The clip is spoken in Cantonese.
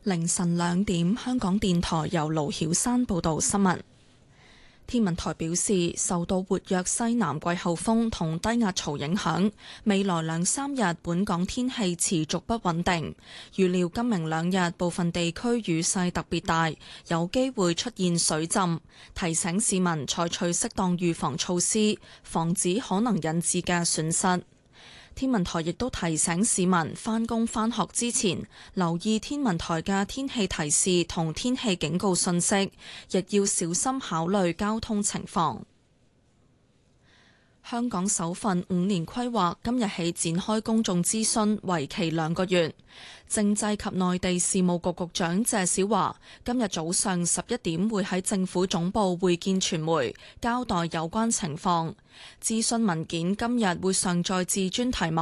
凌晨2點，香港電台由盧曉山報道新聞。天文台表示，受到活躍西南季候風同低壓槽影響，未來2-3日本港天氣持續不穩定。預料今明2日部分地區雨勢特別大，有機會出現水浸，提醒市民採取適當預防措施，防止可能引致嘅損失。天文台亦都提醒市民返工返學之前，留意天文台嘅天氣提示同天氣警告信息，亦要小心考慮交通情況。香港首份5年規劃今日起展開公眾諮詢，為期2個月。政制及內地事務局局長謝小華今日早上11點會喺政府總部會見傳媒，交代有關情況。諮詢文件今日會上載至專題網